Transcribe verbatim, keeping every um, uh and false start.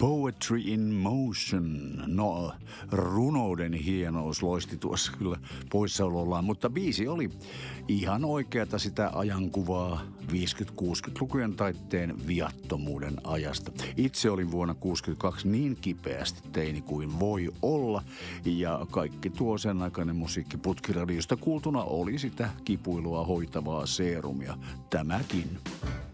Poetry in Motion. No, runouden hienous loisti tuossa kyllä poissaolollaan, mutta biisi oli ihan oikeata sitä ajankuvaa viisikymmentä-kuusikymmentälukujen taitteen viattomuuden ajasta. Itse olin vuonna kuusikymmentäkaksi niin kipeästi teini kuin voi olla, ja kaikki tuo sen aikainen musiikki Putkiradiosta kuultuna oli sitä kipuilua hoitavaa seerumia. Tämäkin.